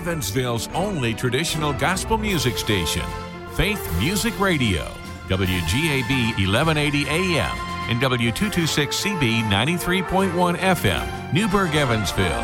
Evansville's only traditional gospel music station, Faith Music Radio, WGAB 1180 AM and W226CB 93.1 FM, Newburgh, Evansville.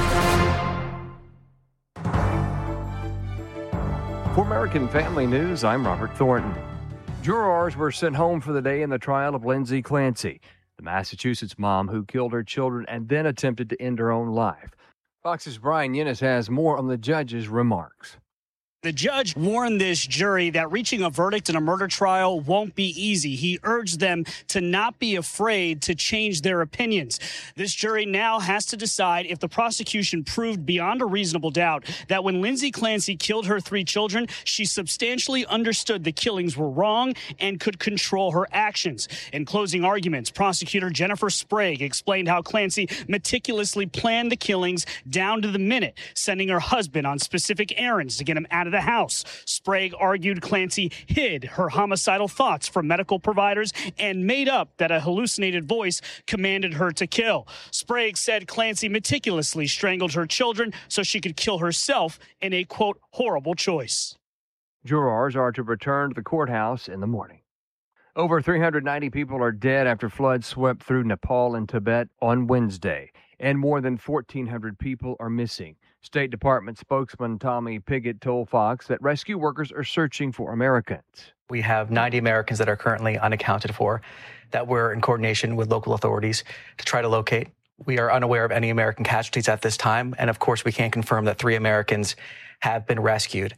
For American Family News, I'm Robert Thornton. Jurors were sent home for the day in the trial of Lindsay Clancy, the Massachusetts mom who killed her children and then attempted to end her own life. Fox's Brian Yennis has more on the judge's remarks. The judge warned this jury that reaching a verdict in a murder trial won't be easy. He urged them to not be afraid to change their opinions. This jury now has to decide if the prosecution proved beyond a reasonable doubt that when Lindsay Clancy killed her 3 children, she substantially understood the killings were wrong and could control her actions. In closing arguments, prosecutor Jennifer Sprague explained how Clancy meticulously planned the killings down to the minute, sending her husband on specific errands to get him out of the house. Sprague argued Clancy hid her homicidal thoughts from medical providers and made up that a hallucinated voice commanded her to kill. Sprague said Clancy meticulously strangled her children so she could kill herself in a, quote, horrible choice. Jurors are to return to the courthouse in the morning. Over 390 people are dead after floods swept through Nepal and Tibet on Wednesday, and more than 1,400 people are missing. State Department spokesman Tommy Pigott told Fox that rescue workers are searching for Americans. We have 90 Americans that are currently unaccounted for that we're in coordination with local authorities to try to locate. We are unaware of any American casualties at this time, and of course we can confirm that 3 Americans have been rescued.